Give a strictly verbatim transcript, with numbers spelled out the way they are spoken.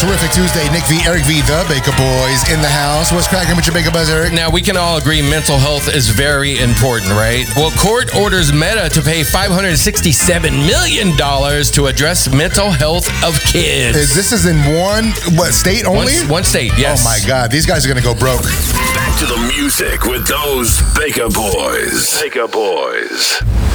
terrific Tuesday. Nick V, Eric V, the Baker Boys in the house. What's cracking with your Baker Buzz, Eric? Now, we can all agree mental health is very important, right? Well, court orders Meta to pay five hundred sixty-seven million dollars to address mental health of kids. Is, this is in one, what, state only? One, one state, yes. Oh, my God. These guys are going to go broke. Back to the music with those Baker Boys. Baker Boys.